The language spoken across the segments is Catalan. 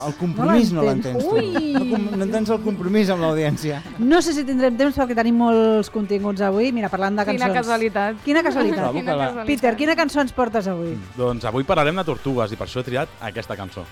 El compromís no l'entens. No entens el compromís amb l'audiència. No sé si tindrem temps perquè tenim molts continguts avui. Mira, parlant de cançons. Quina casualitat. Peter, quina cançó ens portes avui? Doncs avui parlarem de tortugues i per això he triat aquesta cançó.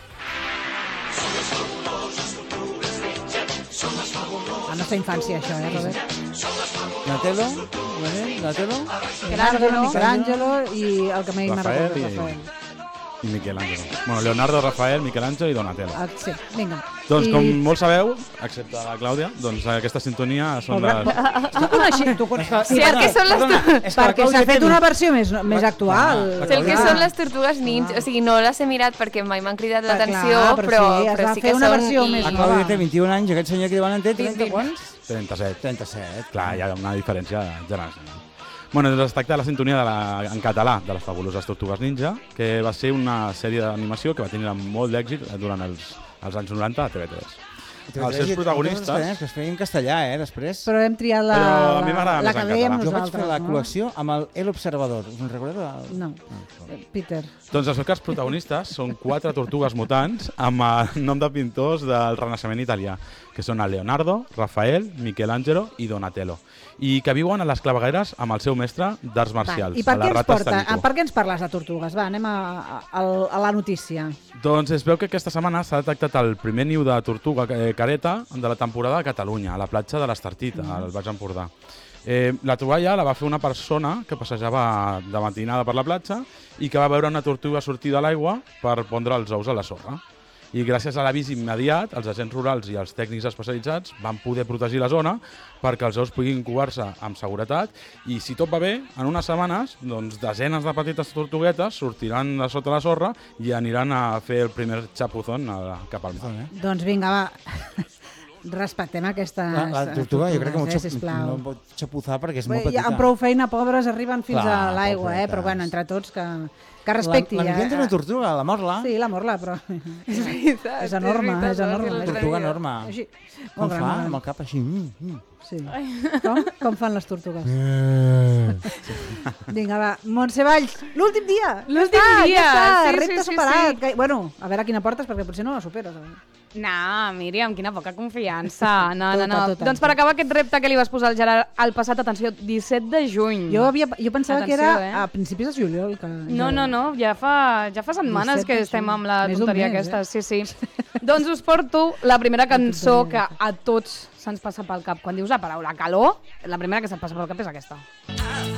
La nostra infància, això, Robert? Donatello? Donatello? Michelangelo i el que m'he Rafael Rafael. I Michelangelo. Bueno, Leonardo, Rafael, Michelangelo i Donatello. Sí, vinga. Doncs com molts sabeu, excepte la Clàudia, doncs aquesta sintonia són les... Tu coneixes? Sí, el que són les... Perquè s'ha fet una versió més actual. Sé el que són les tortugues ninja, o sigui, no les he mirat perquè mai m'han cridat l'atenció, però sí que són... La Clàudia té 21 anys, aquest senyor que diuen en té 30 quants? 37. 37. Clar, hi ha una diferència generacional. Bueno, doncs es tracta de la sintonia en català de les fabuloses Tortugues Ninja, que va ser una sèrie d'animació que va tenir molt d'èxit durant els anys 90 a TV3. Els seus protagonistes... Que es feia en castellà, després. Però hem triat la que dèiem nosaltres. Jo vaig fer la col·lecció amb El Observador. Us en recordeu? No. Peter. Doncs els seus protagonistes són 4 tortugues mutants amb el nom de pintors del Renaixement italià, que són el Leonardo, Rafael, Michelangelo i Donatello, i que viuen a les clavegueres amb el seu mestre d'arts marcials. I per què ens parles de tortugues? Va, anem a la notícia. Doncs es veu que aquesta setmana s'ha detectat el primer niu de tortuga careta de la temporada a Catalunya, a la platja de l'Estartit, al Baix Empordà. La troballa la va fer una persona que passejava de matinada per la platja i que va veure una tortuga sortir de l'aigua per pondre els ous a la sorra. I gràcies a l'avís immediat, els agents rurals i els tècnics especialitzats van poder protegir la zona perquè els ous puguin incubar-se amb seguretat i, si tot va bé, en unes setmanes, doncs, desenes de petites tortuguetes sortiran de sota la sorra i aniran a fer el primer chapuzón cap al mar. Doncs vinga, va. Respectem aquestes... La tortuga jo crec que no pot xapuzar perquè és molt petita. Amb prou feina, pobres, arriben fins a l'aigua, però bueno, entre tots que respecti. La Miguel té una tortuga, la Morla. Sí, la Morla, però... És enorme, és enorme. La tortuga enorme. Com fa? Amb el cap així. Sí. Com fan les tortugues? Vinga, va. Montse Valls, l'últim dia! L'últim dia! Repte superat. Bueno, a veure quina portes, perquè potser no la superes. No, Míriam, quina poca confiança. No. Doncs per acabar aquest repte que li vas posar al Gerard el passat, atenció, 17 de juny. Jo pensava que era a principis de juliol. No, ja fa setmanes que estem amb la tonteria aquesta. Sí. Doncs us porto la primera cançó que a tots se'ns passa pel cap. Quan dius la paraula calor, la primera que se'ns passa pel cap és aquesta.